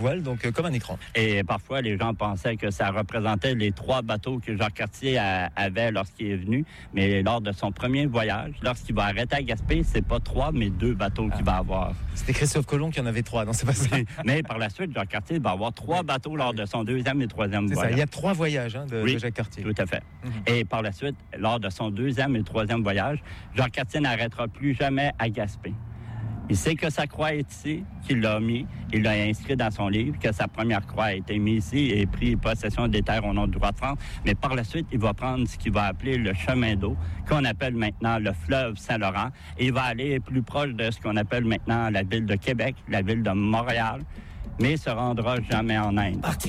voile, donc comme un écran. Et parfois, les gens pensaient que ça représentait les 3 bateaux que Jacques Cartier avait lorsqu'il est venu. Mais lors de son premier voyage, lorsqu'il va arrêter à Gaspé, c'est pas 3, mais 2 bateaux qu'il va avoir. C'était Christophe Colomb qui en avait 3, non, c'est pas ça? Mais par la suite, Jacques Cartier va avoir 3 bateaux lors de son 2e et 3e voyage. Ça. Il y a 3 voyages de Jacques Cartier. Tout à fait. Et par la suite, lors de son 2e et 3e voyage, Jacques Cartier n'arrêtera plus jamais à Gaspé. Il sait que sa croix est ici, qu'il l'a mis, il l'a inscrit dans son livre, que sa première croix a été mise ici et pris possession des terres au nom du roi de France. Mais par la suite, il va prendre ce qu'il va appeler le chemin d'eau, qu'on appelle maintenant le fleuve Saint-Laurent, et il va aller plus proche de ce qu'on appelle maintenant la ville de Québec, la ville de Montréal, mais il ne se rendra jamais en Inde.